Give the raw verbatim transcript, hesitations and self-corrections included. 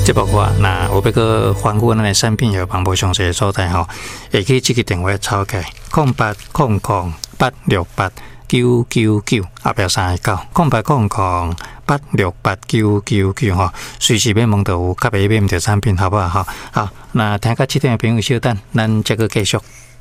即包括那有要个环顾咱的产品有帮无详细的所在吼，会去这个电话抄起零八零零八六八九九九后壁三个九零八零零八六八九九九吼，随时要问到有较袂买唔到产品，好不好？好，那听到这点的朋友稍等，咱再个继续。